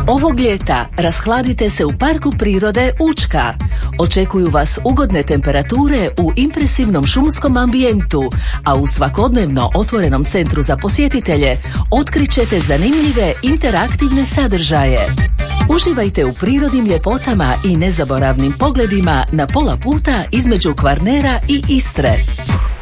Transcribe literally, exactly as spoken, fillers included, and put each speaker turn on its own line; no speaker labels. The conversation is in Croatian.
Ovog ljeta rashladite se u Parku prirode Učka. Očekuju vas ugodne temperature u impresivnom šumskom ambijentu, a u svakodnevno otvorenom centru za posjetitelje otkrićete zanimljive interaktivne sadržaje. Uživajte u prirodnim ljepotama i nezaboravnim pogledima na pola puta između Kvarnera i Istre.